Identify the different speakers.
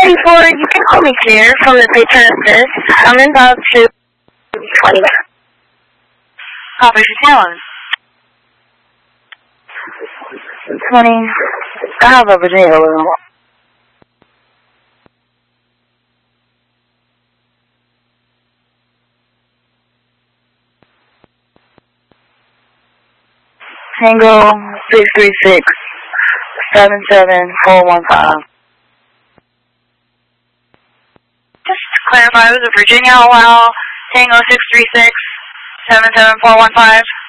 Speaker 1: 1034, you can call me Claire from the patron assist. I'm in about 20 minutes.
Speaker 2: Copy, she's yelling.
Speaker 1: 20. I have a Virginia room. Tango 636 77415.
Speaker 2: Just to clarify, it was a Virginia Wow, Tango 636 77415.